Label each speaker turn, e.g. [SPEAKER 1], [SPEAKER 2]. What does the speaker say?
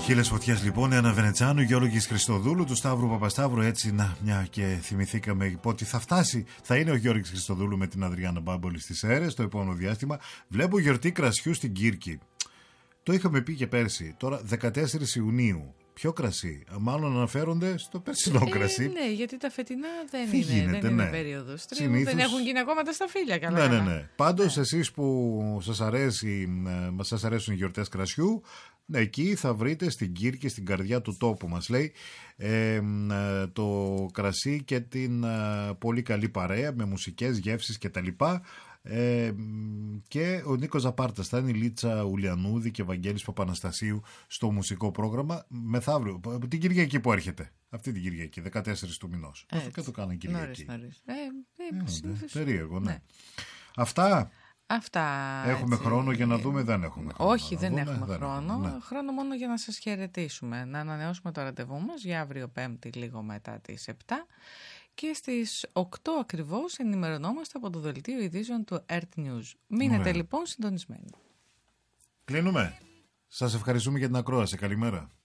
[SPEAKER 1] Χίλιες φωτιές λοιπόν, Άννα Βενετσάνου, Γιώργης Χριστοδούλου, του Σταύρου Παπασταύρου. Έτσι, μια και θυμηθήκαμε ότι θα είναι ο Γιώργης Χριστοδούλου με την Αδριάννα Μπάμπολη στις Σέρρες το επόμενο διάστημα. Βλέπω γιορτή κρασιού στην Κύρκη. Το είχαμε πει και πέρσι. Τώρα 14 Ιουνίου. Ποιο κρασί? Μάλλον αναφέρονται στο περσινό κρασί.
[SPEAKER 2] Ναι, γιατί τα φετινά δεν
[SPEAKER 1] γίνεται,
[SPEAKER 2] είναι περίοδος τρίμου. Δεν έχουν γίνει ακόμα τα σταφύλια. Καλά.
[SPEAKER 1] Ναι. Πάντως εσείς που σας αρέσουν οι γιορτές κρασιού, εκεί θα βρείτε στην Κύρκη, στην καρδιά του τόπου μας λέει, το κρασί και την πολύ καλή παρέα με μουσικές, γεύσεις κτλ. Και ο Νίκος Ζαπάρτας θα είναι, η Λίτσα Ουλιανούδη και Βαγγέλης Παπαναστασίου στο μουσικό πρόγραμμα μεθαύριο, την Κυριακή που έρχεται, αυτή την Κυριακή 14 του μηνός. Και το κάνανε Κυριακή. Νωρίς. Περίεργο, ναι. Αυτά έχουμε έτσι, χρόνο για να δούμε? Δεν έχουμε χρόνο.
[SPEAKER 2] Όχι, δεν έχουμε χρόνο. Ναι. Χρόνο μόνο για να σας χαιρετήσουμε, να ανανεώσουμε το ραντεβού μας για αύριο Πέμπτη λίγο μετά τις 7 και στις 8 ακριβώς ενημερωνόμαστε από το δελτίο ειδήσεων του Earth News. Μείνετε λοιπόν συντονισμένοι.
[SPEAKER 1] Κλείνουμε. Σας ευχαριστούμε για την ακρόαση. Καλημέρα.